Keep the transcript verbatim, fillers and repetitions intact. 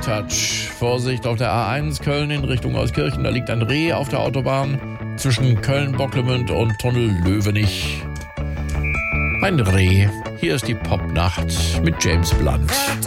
Touch. Vorsicht auf der A eins Köln in Richtung Euskirchen. Da liegt ein Reh auf der Autobahn zwischen Köln-Bocklemünd und Tunnel Löwenich. Ein Reh. Hier ist die Popnacht mit James Blunt.